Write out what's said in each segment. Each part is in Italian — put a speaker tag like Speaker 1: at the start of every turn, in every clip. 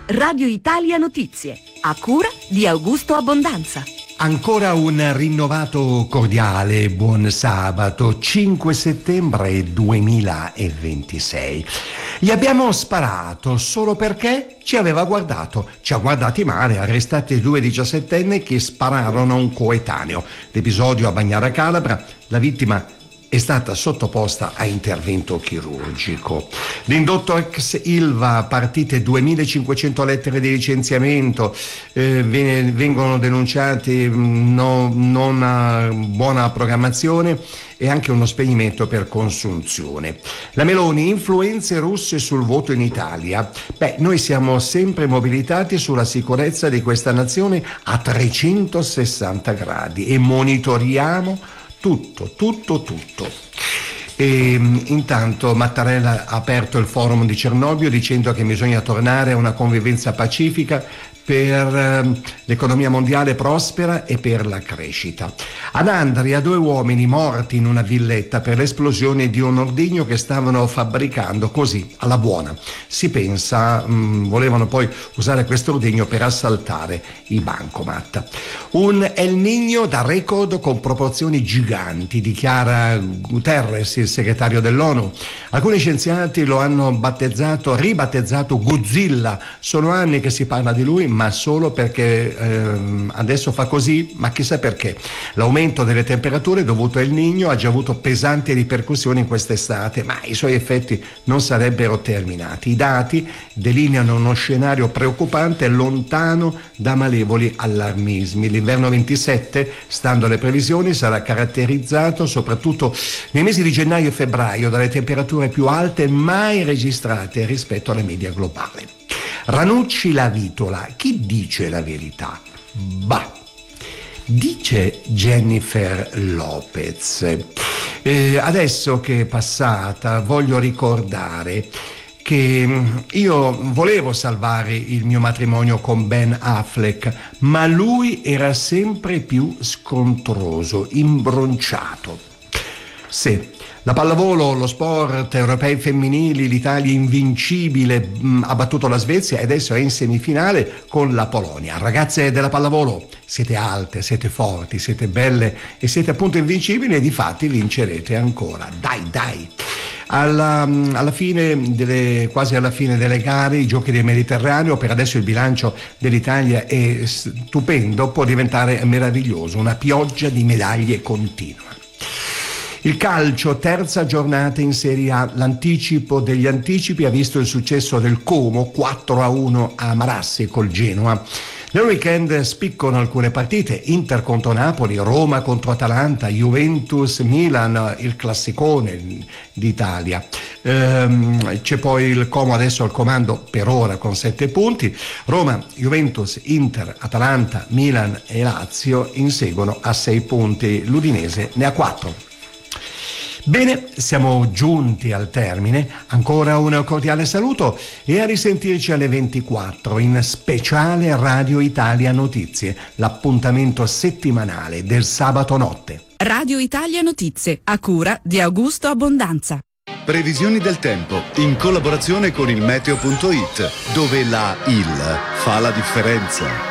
Speaker 1: Radio Italia Notizie, a cura di Augusto Abbondanza.
Speaker 2: Ancora un rinnovato cordiale buon sabato, 5 settembre 2026. Gli abbiamo sparato solo perché ci aveva guardato. Ci ha guardati male, arrestati due diciassettenni che spararono a un coetaneo. L'episodio a Bagnara Calabra, la vittima è stata sottoposta a intervento chirurgico. L'indotto ex Ilva, partite 2500 lettere di licenziamento, vengono denunciati non buona programmazione e anche uno spegnimento per consunzione. La Meloni, influenze russe sul voto in Italia. Noi siamo sempre mobilitati sulla sicurezza di questa nazione a 360 gradi e monitoriamo tutto. E intanto Mattarella ha aperto il forum di Cernobbio dicendo che bisogna tornare a una convivenza pacifica per l'economia mondiale prospera e per la crescita. Ad Andria 2 uomini morti in una villetta per l'esplosione di un ordigno che stavano fabbricando così alla buona. Si pensa volevano poi usare questo ordigno per assaltare i bancomat. Un El Niño da record con proporzioni giganti, dichiara Guterres, il segretario dell'ONU. Alcuni scienziati lo hanno ribattezzato Godzilla. Sono anni che si parla di lui, ma solo perché adesso fa così, ma chissà perché. L'aumento delle temperature dovuto al Niño ha già avuto pesanti ripercussioni in quest'estate, ma i suoi effetti non sarebbero terminati. I dati delineano uno scenario preoccupante lontano da malevoli allarmismi. L'inverno 27, stando alle previsioni, sarà caratterizzato soprattutto nei mesi di gennaio e febbraio dalle temperature più alte mai registrate rispetto alla media globale. Ranucci la vitola, chi dice la verità? Dice Jennifer Lopez. Adesso che è passata, voglio ricordare che io volevo salvare il mio matrimonio con Ben Affleck, ma lui era sempre più scontroso, imbronciato. Sì. La pallavolo, lo sport, europei femminili, l'Italia invincibile ha battuto la Svezia e adesso è in semifinale con la Polonia. Ragazze della pallavolo, siete alte, siete forti, siete belle e siete appunto invincibili e difatti vincerete ancora. Dai! Quasi alla fine delle gare, i giochi del Mediterraneo, per adesso il bilancio dell'Italia è stupendo, può diventare meraviglioso, una pioggia di medaglie continua. Il calcio, terza giornata in Serie A, l'anticipo degli anticipi ha visto il successo del Como 4-1 a Marassi col Genoa. Nel weekend spiccano alcune partite: Inter contro Napoli, Roma contro Atalanta, Juventus-Milan, il classicone d'Italia. C'è poi il Como adesso al comando per ora con 7 punti. Roma, Juventus, Inter, Atalanta, Milan e Lazio inseguono a 6 punti. L'Udinese ne ha 4. Bene, siamo giunti al termine, ancora un cordiale saluto e a risentirci alle 24 in speciale Radio Italia Notizie, l'appuntamento settimanale del sabato notte.
Speaker 1: Radio Italia Notizie, a cura di Augusto Abbondanza.
Speaker 3: Previsioni del tempo in collaborazione con il meteo.it, dove la IL fa la differenza.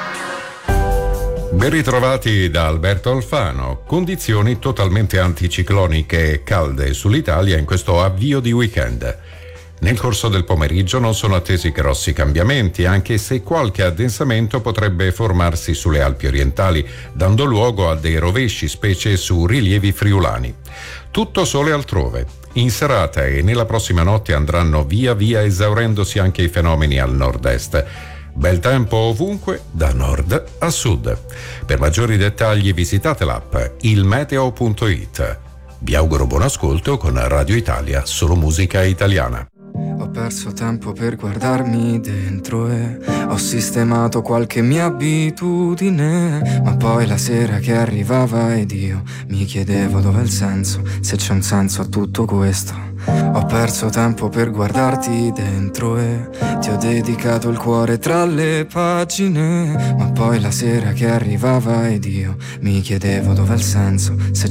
Speaker 4: Ben ritrovati da Alberto Alfano. Condizioni totalmente anticicloniche e calde sull'Italia in questo avvio di weekend. Nel corso del pomeriggio non sono attesi grossi cambiamenti, anche se qualche addensamento potrebbe formarsi sulle Alpi orientali, dando luogo a dei rovesci, specie su rilievi friulani. Tutto sole altrove. In serata e nella prossima notte andranno via via esaurendosi anche i fenomeni al nord-est. Bel tempo ovunque, da nord a sud. Per maggiori dettagli visitate l'app ilmeteo.it. Vi auguro buon ascolto con Radio Italia, solo musica italiana.
Speaker 5: Ho perso tempo per guardarmi dentro e ho sistemato qualche mia abitudine, ma poi la sera che arrivava ed io mi chiedevo dov'è il senso, se c'è un senso a tutto questo. Ho perso tempo per guardarti dentro e ti ho dedicato il cuore tra le pagine, ma poi la sera che arrivava ed io mi chiedevo dov'è il senso, se